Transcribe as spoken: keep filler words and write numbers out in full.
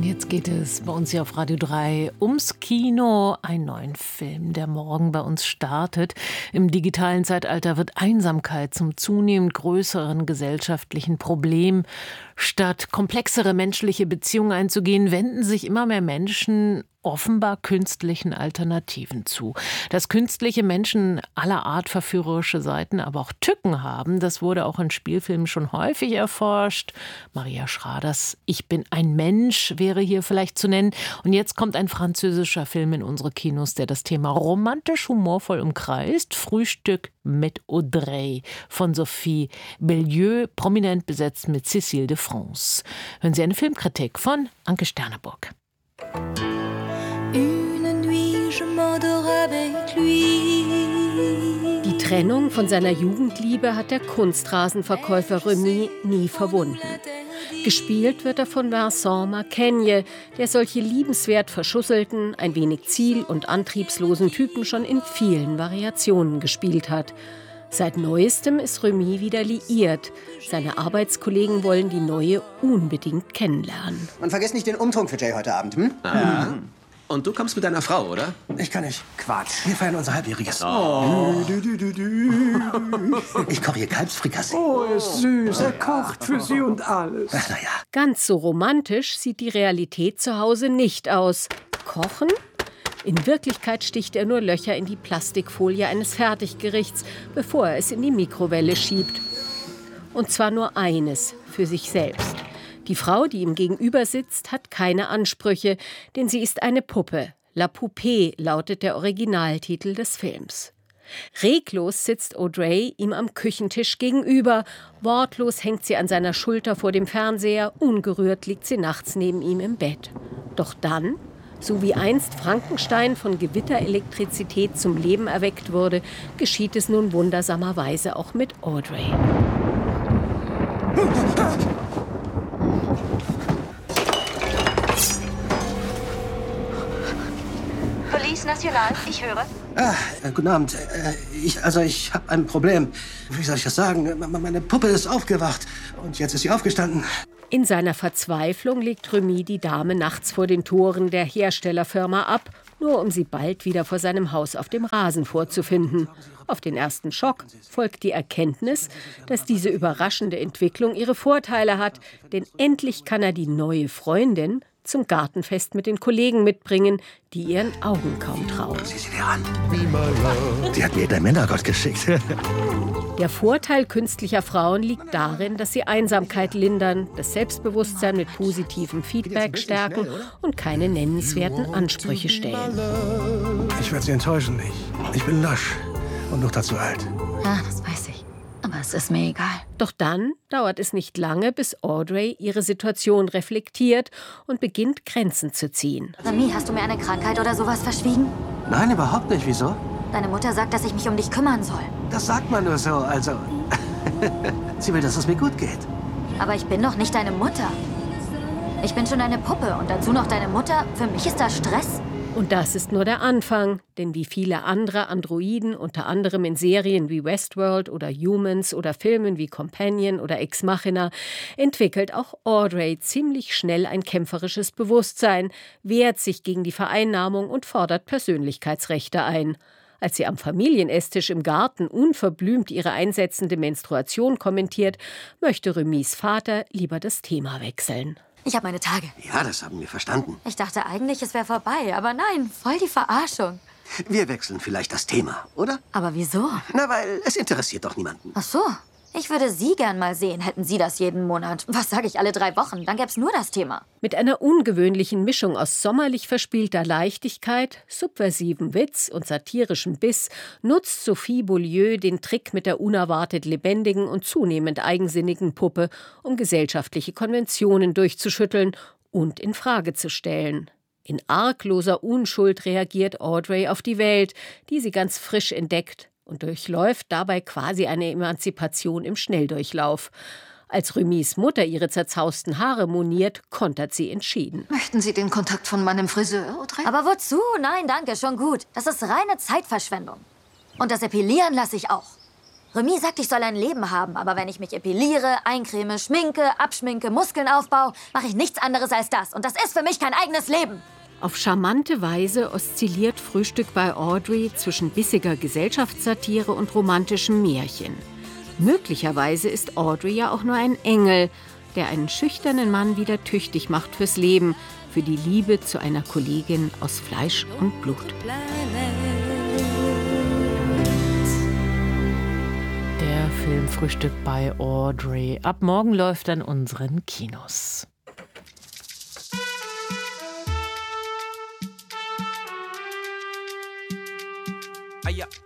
Und jetzt geht es bei uns hier auf Radio drei ums Kino. Einen neuen Film, der morgen bei uns startet. Im digitalen Zeitalter wird Einsamkeit zum zunehmend größeren gesellschaftlichen Problem. Statt komplexere menschliche Beziehungen einzugehen, wenden sich immer mehr Menschen offenbar künstlichen Alternativen zu. Dass künstliche Menschen aller Art verführerische Seiten, aber auch Tücken haben, das wurde auch in Spielfilmen schon häufig erforscht. Maria Schraders Ich bin ein Mensch wäre hier vielleicht zu nennen. Und jetzt kommt ein französischer Film in unsere Kinos, der das Thema romantisch humorvoll umkreist. Frühstück mit Audrey von Sophie Bellieu, prominent besetzt mit Cécile de France. Hören Sie eine Filmkritik von Anke Sterneburg. Die Trennung von seiner Jugendliebe hat der Kunstrasenverkäufer Remy nie verwunden. Gespielt wird er von Vincent Macaigne, der solche liebenswert verschusselten, ein wenig ziel- und antriebslosen Typen schon in vielen Variationen gespielt hat. Seit Neuestem ist Remy wieder liiert. Seine Arbeitskollegen wollen die Neue unbedingt kennenlernen. Und vergiss nicht den Umtrunk für Jay heute Abend, hm? Ah. Mhm. Und du kommst mit deiner Frau, oder? Ich kann nicht. Quatsch. Wir feiern unser Halbjähriges. Oh. Du, du, du, du. Ich koche hier Kalbsfrikassee. Oh, er ist süß. Er kocht für sie und alles. Ach, na ja. Ganz so romantisch sieht die Realität zu Hause nicht aus. Kochen? In Wirklichkeit sticht er nur Löcher in die Plastikfolie eines Fertiggerichts, bevor er es in die Mikrowelle schiebt. Und zwar nur eines, für sich selbst. Die Frau, die ihm gegenüber sitzt, hat keine Ansprüche, denn sie ist eine Puppe. La Poupée lautet der Originaltitel des Films. Reglos sitzt Audrey ihm am Küchentisch gegenüber. Wortlos hängt sie an seiner Schulter vor dem Fernseher. Ungerührt liegt sie nachts neben ihm im Bett. Doch dann, so wie einst Frankenstein von Gewitterelektrizität zum Leben erweckt wurde, geschieht es nun wundersamerweise auch mit Audrey. Police National, ich höre. Ah, äh, guten Abend. Äh, ich, also ich habe ein Problem. Wie soll ich das sagen? M- Meine Puppe ist aufgewacht und jetzt ist sie aufgestanden. In seiner Verzweiflung legt Remy die Dame nachts vor den Toren der Herstellerfirma ab, nur um sie bald wieder vor seinem Haus auf dem Rasen vorzufinden. Auf den ersten Schock folgt die Erkenntnis, dass diese überraschende Entwicklung ihre Vorteile hat, denn endlich kann er die neue Freundin zum Gartenfest mit den Kollegen mitbringen, die ihren Augen kaum trauen. Sieh sie dir an. Sie hat mir den Männergott geschickt. Der Vorteil künstlicher Frauen liegt darin, dass sie Einsamkeit lindern, das Selbstbewusstsein mit positivem Feedback stärken und keine nennenswerten Ansprüche stellen. Ich werde sie enttäuschen, ich. Ich bin lasch und noch dazu alt. Ja, das weiß ich. Aber es ist mir egal. Doch dann dauert es nicht lange, bis Audrey ihre Situation reflektiert und beginnt, Grenzen zu ziehen. Remy, hast du mir eine Krankheit oder sowas verschwiegen? Nein, überhaupt nicht. Wieso? Deine Mutter sagt, dass ich mich um dich kümmern soll. Das sagt man nur so, also. Sie will, dass es mir gut geht. Aber ich bin doch nicht deine Mutter. Ich bin schon eine Puppe und dazu noch deine Mutter. Für mich ist das Stress. Und das ist nur der Anfang, denn wie viele andere Androiden, unter anderem in Serien wie Westworld oder Humans oder Filmen wie Companion oder Ex Machina, entwickelt auch Audrey ziemlich schnell ein kämpferisches Bewusstsein, wehrt sich gegen die Vereinnahmung und fordert Persönlichkeitsrechte ein. Als sie am Familienesstisch im Garten unverblümt ihre einsetzende Menstruation kommentiert, möchte Remys Vater lieber das Thema wechseln. Ich habe meine Tage. Ja, das haben wir verstanden. Ich dachte eigentlich, es wäre vorbei, aber nein, voll die Verarschung. Wir wechseln vielleicht das Thema, oder? Aber wieso? Na, weil es interessiert doch niemanden. Ach so. Ich würde Sie gern mal sehen, hätten Sie das jeden Monat. Was sage ich, alle drei Wochen? Dann gäb's nur das Thema. Mit einer ungewöhnlichen Mischung aus sommerlich verspielter Leichtigkeit, subversivem Witz und satirischem Biss nutzt Sophie Beaulieu den Trick mit der unerwartet lebendigen und zunehmend eigensinnigen Puppe, um gesellschaftliche Konventionen durchzuschütteln und in Frage zu stellen. In argloser Unschuld reagiert Audrey auf die Welt, die sie ganz frisch entdeckt, und durchläuft dabei quasi eine Emanzipation im Schnelldurchlauf. Als Remys Mutter ihre zerzausten Haare moniert, kontert sie entschieden. Möchten Sie den Kontakt von meinem Friseur, Audrey? Aber wozu? Nein, danke, schon gut. Das ist reine Zeitverschwendung. Und das Epilieren lasse ich auch. Remy sagt, ich soll ein Leben haben, aber wenn ich mich epiliere, eincreme, schminke, abschminke, Muskeln aufbaue, mache ich nichts anderes als das. Und das ist für mich kein eigenes Leben. Auf charmante Weise oszilliert Frühstück bei Audrey zwischen bissiger Gesellschaftssatire und romantischem Märchen. Möglicherweise ist Audrey ja auch nur ein Engel, der einen schüchternen Mann wieder tüchtig macht fürs Leben, für die Liebe zu einer Kollegin aus Fleisch und Blut. Der Film Frühstück bei Audrey. Ab morgen läuft er in unseren Kinos. Aya.